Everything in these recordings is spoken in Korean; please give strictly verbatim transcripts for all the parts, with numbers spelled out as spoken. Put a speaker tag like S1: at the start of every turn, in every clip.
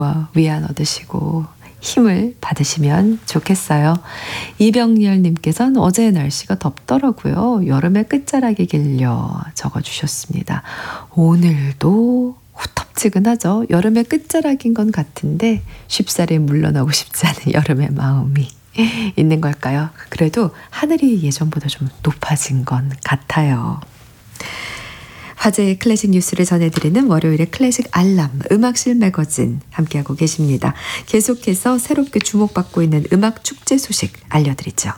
S1: 위안 얻으시고 힘을 받으시면 좋겠어요. 이병렬님께서는 어제 날씨가 덥더라고요. 여름의 끝자락이길요 적어주셨습니다. 오늘도 후텁지근하죠. 여름의 끝자락인 건 같은데 쉽사리 물러나고 싶지 않은 여름의 마음이 있는 걸까요? 그래도 하늘이 예전보다 좀 높아진 건 같아요. 화제의 클래식 뉴스를 전해드리는 월요일의 클래식 알람 음악실 매거진 함께하고 계십니다. 계속해서 새롭게 주목받고 있는 음악 축제 소식 알려드리죠.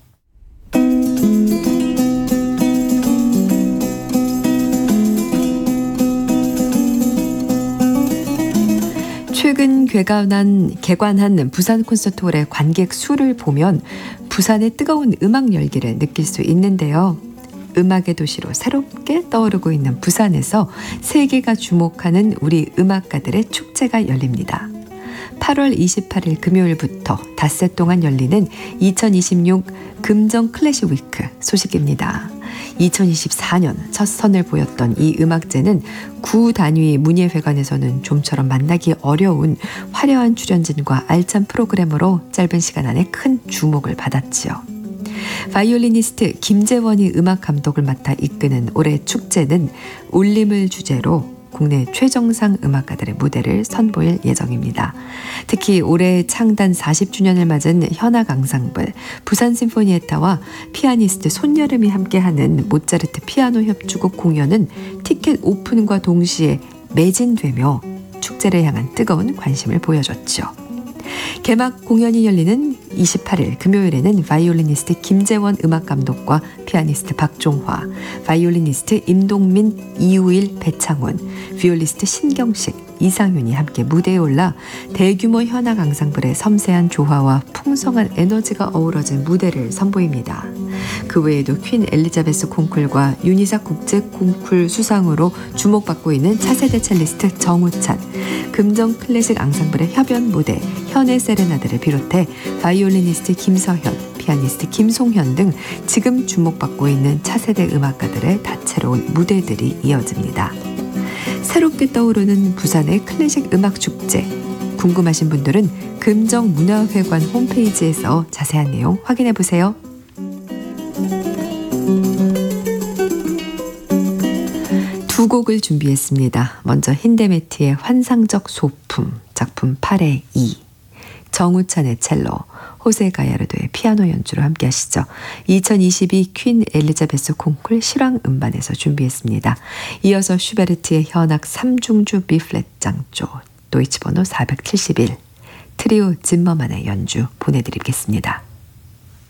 S1: 최근 개관한, 개관한 부산 콘서트홀의 관객 수를 보면 부산의 뜨거운 음악 열기를 느낄 수 있는데요. 음악의 도시로 새롭게 떠오르고 있는 부산에서 세계가 주목하는 우리 음악가들의 축제가 열립니다. 팔월 이십팔일 금요일부터 닷새 동안 열리는 이천이십육 금정 클래식 위크 소식입니다. 이천이십사년 첫 선을 보였던 이 음악제는 구 단위 문예회관에서는 좀처럼 만나기 어려운 화려한 출연진과 알찬 프로그램으로 짧은 시간 안에 큰 주목을 받았지요. 바이올리니스트 김재원이 음악 감독을 맡아 이끄는 올해 축제는 울림을 주제로 국내 최정상 음악가들의 무대를 선보일 예정입니다. 특히 올해 창단 사십 주년을 맞은 현악 앙상블, 부산 심포니에타와 피아니스트 손여름이 함께하는 모차르트 피아노 협주곡 공연은 티켓 오픈과 동시에 매진되며 축제를 향한 뜨거운 관심을 보여줬죠. 개막 공연이 열리는 이십팔일 금요일에는 바이올리니스트 김재원 음악감독과 피아니스트 박종화, 바이올리니스트 임동민, 이우일, 배창훈, 비올리스트 신경식, 이상윤이 함께 무대에 올라 대규모 현악 앙상블의 섬세한 조화와 풍성한 에너지가 어우러진 무대를 선보입니다. 그 외에도 퀸 엘리자베스 콩쿨과 유니삭 국제 콩쿨 수상으로 주목받고 있는 차세대 첼리스트 정우찬, 금정 클래식 앙상블의 협연 무대 현의 세레나데를 비롯해 바이올리니스트 김서현, 피아니스트 김송현 등 지금 주목받고 있는 차세대 음악가들의 다채로운 무대들이 이어집니다. 새롭게 떠오르는 부산의 클래식 음악 축제. 궁금하신 분들은 금정문화회관 홈페이지에서 자세한 내용 확인해 보세요. 두 곡을 준비했습니다. 먼저 힌데메티의 환상적 소품, 작품 팔의 이, 정우찬의 첼로, 호세 가야르도의 피아노 연주로 함께 하시죠. 이천이십이 퀸 엘리자베스 콩쿨 실황 음반에서 준비했습니다. 이어서 슈베르트의 현악 삼중주 B플랫 장조, 도이치 번호 사백칠십일, 트리오 짐머만의 연주 보내드리겠습니다.